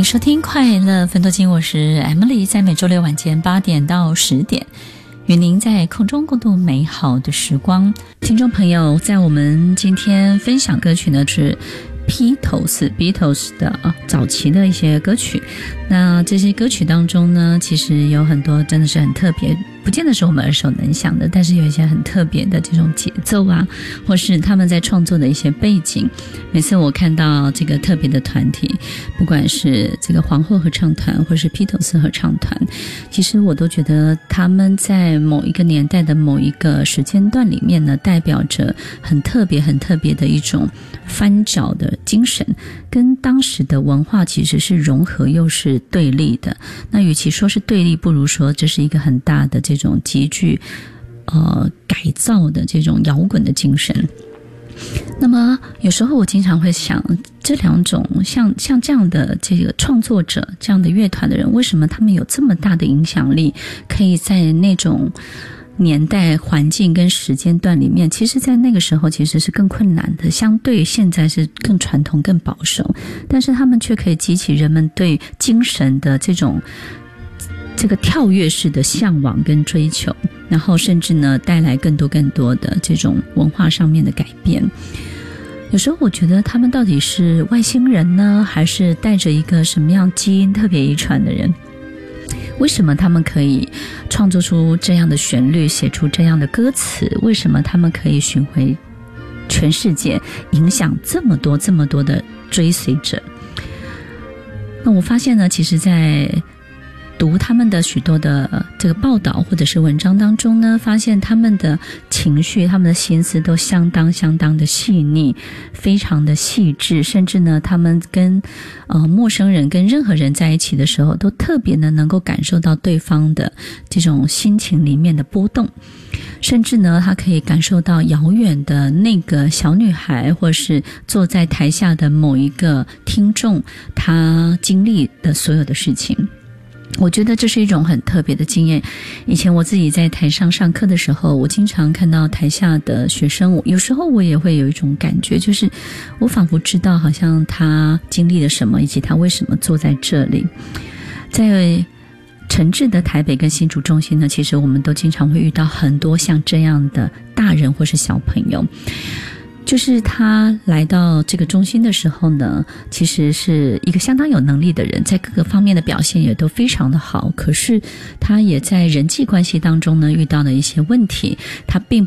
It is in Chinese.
收听快乐分多金，我是 Emily， 在每周六晚间8点到10点与您在空中共度美好的时光。听众朋友，在我们今天分享歌曲呢是Beatles 的早期的一些歌曲。那这些歌曲当中呢，其实有很多真的是很特别，不见得是我们耳熟能详的，但是有一些很特别的这种节奏啊，或是他们在创作的一些背景。每次我看到这个特别的团体，不管是这个皇后合唱团或是披头士合唱团，其实我都觉得他们在某一个年代的某一个时间段里面呢，代表着很特别的一种翻脚的精神，跟当时的文化其实是融合又是对立的。那与其说是对立，不如说这是一个很大的这种极具改造的这种摇滚的精神。那么有时候我经常会想，这两种像这样的这个创作者，这样的乐团的人，为什么他们有这么大的影响力，可以在那种年代环境跟时间段里面，其实在那个时候其实是更困难的，相对现在是更传统更保守，但是他们却可以激起人们对精神的这个跳跃式的向往跟追求，然后甚至呢带来更多的这种文化上面的改变。有时候我觉得他们到底是外星人呢，还是带着一个什么样基因特别遗传的人？为什么他们可以创作出这样的旋律，写出这样的歌词？为什么他们可以巡回全世界，影响这么多的追随者？那我发现呢，其实在读他们的许多的这个报道或者是文章当中呢，发现他们的情绪，他们的心思都相当的细腻，非常的细致，甚至呢他们跟陌生人跟任何人在一起的时候，都特别的能够感受到对方的这种心情里面的波动，甚至呢他可以感受到遥远的那个小女孩，或是坐在台下的某一个听众，他经历的所有的事情。我觉得这是一种很特别的经验。以前我自己在台上上课的时候，我经常看到台下的学生，有时候我也会有一种感觉，就是我仿佛知道好像他经历了什么，以及他为什么坐在这里。在诚挚的台北跟新竹中心呢，其实我们都经常会遇到很多像这样的大人或是小朋友。就是他来到这个中心的时候呢，其实是一个相当有能力的人，在各个方面的表现也都非常的好，可是他也在人际关系当中呢遇到了一些问题，他并